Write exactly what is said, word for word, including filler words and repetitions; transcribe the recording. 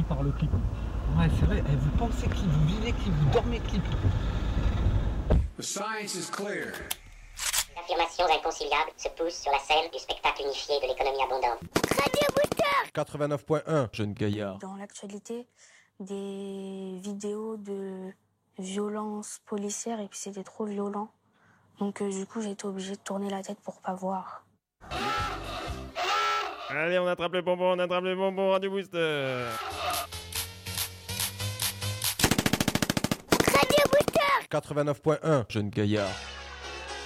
vit par le clip. Ouais, c'est vrai, eh, vous pensez clip, vous vivez clip, vous dormez clip. The science is clear. Affirmations inconciliables se poussent sur la scène du spectacle unifié de l'économie abondante. Radio Booster quatre-vingt-neuf point un, Jeune Gaillard. Dans l'actualité, des vidéos de violences policières et puis c'était trop violent. Donc euh, du coup, j'ai été obligée de tourner la tête pour pas voir. Allez, on attrape les bonbons, on attrape les bonbons, Radio Booster. Radio Booster quatre-vingt-neuf point un, Jeune Gaillard.